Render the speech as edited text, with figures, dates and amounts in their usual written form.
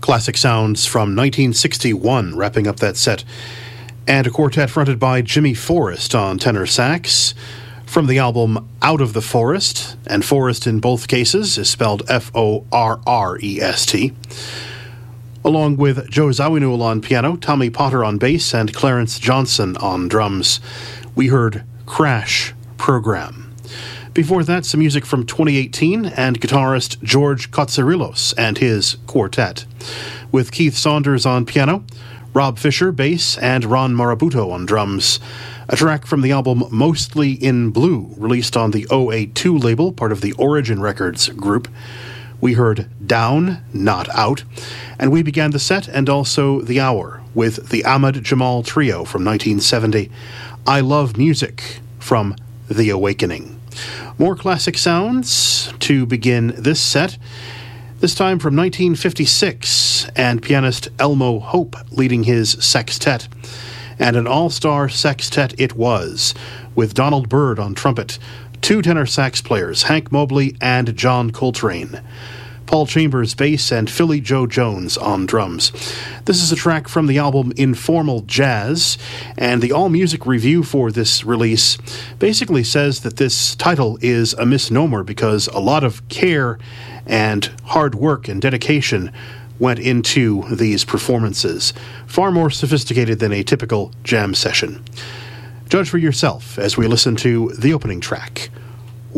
Classic sounds from 1961, wrapping up that set. And a quartet fronted by Jimmy Forrest on tenor sax from the album Out of the Forest, and Forrest in both cases is spelled Forrest, along with Joe Zawinul on piano, Tommy Potter on bass, and Clarence Johnson on drums. We heard Crash Program. Before that, some music from 2018 and guitarist George Kotsarilos and his quartet, with Keith Saunders on piano, Rob Fisher bass, and Ron Marabuto on drums. A track from the album Mostly in Blue, released on the 082 label, part of the Origin Records group. We heard Down, Not Out, and we began the set and also the hour with the Ahmad Jamal Trio from 1970, I Love Music from The Awakening. More classic sounds to begin this set, this time from 1956, and pianist Elmo Hope leading his sextet. And an all-star sextet it was, with Donald Byrd on trumpet, two tenor sax players, Hank Mobley and John Coltrane, Paul Chambers bass, and Philly Joe Jones on drums. This is a track from the album Informal Jazz, and the AllMusic review for this release basically says that this title is a misnomer because a lot of care and hard work and dedication went into these performances, far more sophisticated than a typical jam session. Judge for yourself as we listen to the opening track